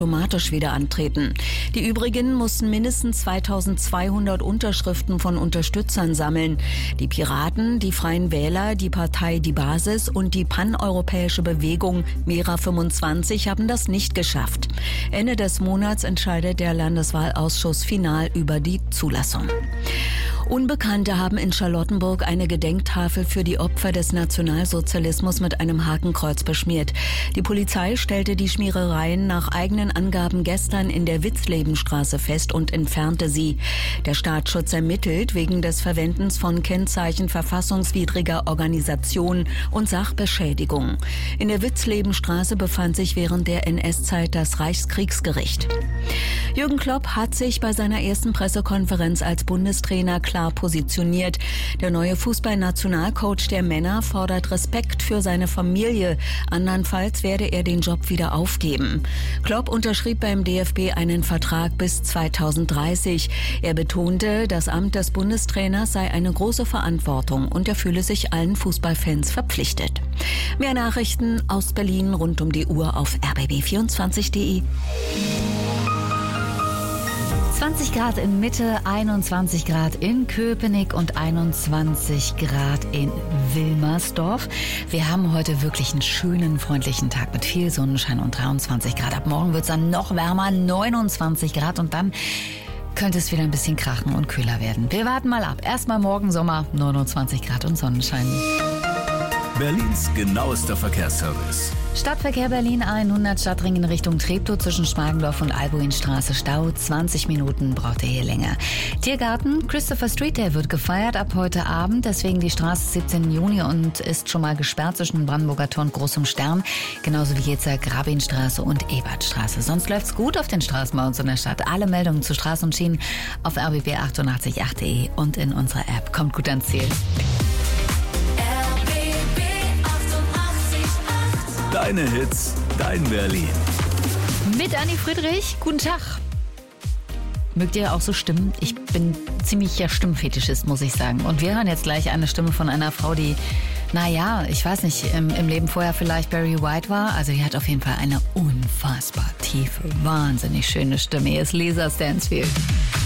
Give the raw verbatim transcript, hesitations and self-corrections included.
automatisch wieder antreten. Die übrigen mussten mindestens zweitausendzweihundert Unterschriften von Unterstützern sammeln. Die Piraten, die Freien Wähler, die Partei Die Basis und die paneuropäische Bewegung Mera fünfundzwanzig haben das nicht geschafft. Ende des Monats entscheidet der Landeswahlausschuss final über die Zulassung. Unbekannte haben in Charlottenburg eine Gedenktafel für die Opfer des Nationalsozialismus mit einem Hakenkreuz beschmiert. Die Polizei stellte die Schmierereien nach eigenen Angaben gestern in der Witzlebenstraße fest und entfernte sie. Der Staatsschutz ermittelt wegen des Verwendens von Kennzeichen verfassungswidriger Organisation und Sachbeschädigung. In der Witzlebenstraße befand sich während der N S-Zeit das Reichskriegsgericht. Jürgen Klopp hat sich bei seiner ersten Pressekonferenz als Bundestrainer klar positioniert. Der neue Fußballnationalcoach der Männer fordert Respekt für seine Familie. Andernfalls werde er den Job wieder aufgeben. Klopp unterschrieb beim D F B einen Vertrag bis zweitausenddreißig. Er betonte, das Amt des Bundestrainers sei eine große Verantwortung und er fühle sich allen Fußballfans verpflichtet. Mehr Nachrichten aus Berlin rund um die Uhr auf r b b vierundzwanzig punkt d e. zwanzig Grad in Mitte, einundzwanzig Grad in Köpenick und einundzwanzig Grad in Wilmersdorf. Wir haben heute wirklich einen schönen, freundlichen Tag mit viel Sonnenschein und dreiundzwanzig Grad. Ab morgen wird es dann noch wärmer, neunundzwanzig Grad und dann könnte es wieder ein bisschen krachen und kühler werden. Wir warten mal ab. Erstmal morgen Sommer, neunundzwanzig Grad und Sonnenschein. Berlins genauester Verkehrsservice. Stadtverkehr Berlin hundert Stadtring in Richtung Treptow zwischen Schmargendorf und Albuinstraße Stau. zwanzig Minuten braucht er hier länger. Tiergarten Christopher Street Day wird gefeiert ab heute Abend. Deswegen die Straße siebzehnten Juni und ist schon mal gesperrt zwischen Brandenburger Tor und Großem Stern. Genauso wie jetzt Grabinstraße und Ebertstraße. Sonst läuft's gut auf den Straßen bei uns in der Stadt. Alle Meldungen zu Straßen und Schienen auf r b b achtundachtzig punkt acht punkt d e und in unserer App. Kommt gut ans Ziel. Deine Hits, dein Berlin. Mit Anni Friedrich, guten Tag. Mögt ihr auch so Stimmen? Ich bin ziemlicher Stimmfetischist, muss ich sagen. Und wir hören jetzt gleich eine Stimme von einer Frau, die, naja, ich weiß nicht, im, im Leben vorher vielleicht Barry White war. Also die hat auf jeden Fall eine unfassbar tiefe, wahnsinnig schöne Stimme. Hier ist Lisa Stansfield.